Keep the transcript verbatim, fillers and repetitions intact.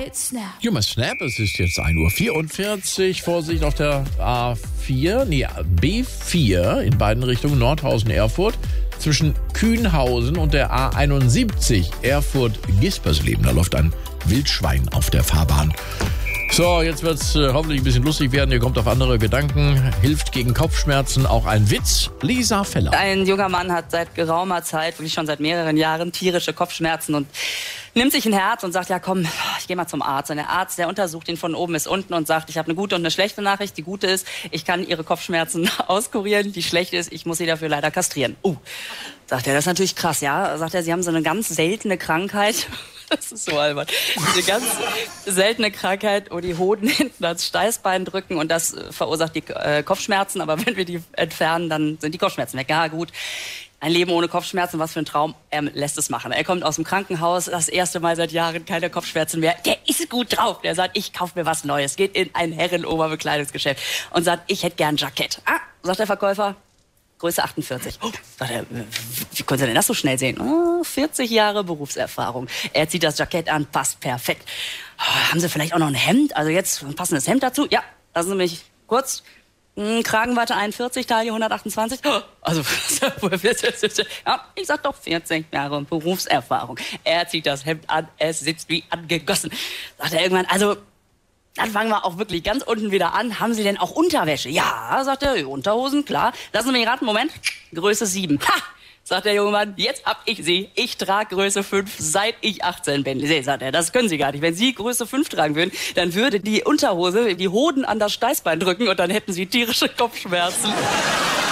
might snap. You must snap. Es ist jetzt ein Uhr vierundvierzig. Vorsicht auf der A vier, nee, B vier in beiden Richtungen, Nordhausen-Erfurt. Zwischen Kühnhausen und der A einundsiebzig, Erfurt-Gispersleben. Da läuft ein Wildschwein auf der Fahrbahn. So, jetzt wird's äh, hoffentlich ein bisschen lustig werden. Ihr kommt auf andere Gedanken. Hilft gegen Kopfschmerzen auch ein Witz? Lisa Feller. Ein junger Mann hat seit geraumer Zeit, wirklich schon seit mehreren Jahren, tierische Kopfschmerzen und nimmt sich ein Herz und sagt, ja komm, ich gehe mal zum Arzt. Und der Arzt, der untersucht ihn von oben bis unten und sagt, ich habe eine gute und eine schlechte Nachricht. Die gute ist, ich kann Ihre Kopfschmerzen auskurieren. Die schlechte ist, ich muss Sie dafür leider kastrieren. Uh, sagt er, das ist natürlich krass, ja. Sagt er, Sie haben so eine ganz seltene Krankheit. Das ist so albern. Eine ganz seltene Krankheit, wo die Hoden hinten ans Steißbein drücken und das verursacht die äh, Kopfschmerzen. Aber wenn wir die entfernen, dann sind die Kopfschmerzen weg. Ja, gut. Ein Leben ohne Kopfschmerzen, was für ein Traum. Er lässt es machen. Er kommt aus dem Krankenhaus, das erste Mal seit Jahren keine Kopfschmerzen mehr. Der ist gut drauf. Der sagt, ich kaufe mir was Neues. Geht in ein Herrenoberbekleidungsgeschäft und sagt, ich hätte gern ein Jackett. Ah, sagt der Verkäufer. Größe achtundvierzig. Oh, sagt er, wie können Sie denn das so schnell sehen? Oh, vierzig Jahre Berufserfahrung. Er zieht das Jackett an, passt perfekt. Oh, haben Sie vielleicht auch noch ein Hemd? Also jetzt ein passendes Hemd dazu? Ja, lassen Sie mich kurz. Hm, Kragenweite einundvierzig, Taille hundertachtundzwanzig. Oh, also, ja, ich sag doch vierzig Jahre Berufserfahrung. Er zieht das Hemd an, es sitzt wie angegossen. Sagt er irgendwann, also... Dann fangen wir auch wirklich ganz unten wieder an. Haben Sie denn auch Unterwäsche? Ja, sagt er, Unterhosen, klar. Lassen Sie mich raten, Moment. Größe sieben. Ha! Sagt der junge Mann, jetzt hab ich sie. Ich trage Größe fünf, seit ich achtzehn bin. Nee, sagt er, das können Sie gar nicht. Wenn Sie Größe fünf tragen würden, dann würde die Unterhose die Hoden an das Steißbein drücken und dann hätten Sie tierische Kopfschmerzen.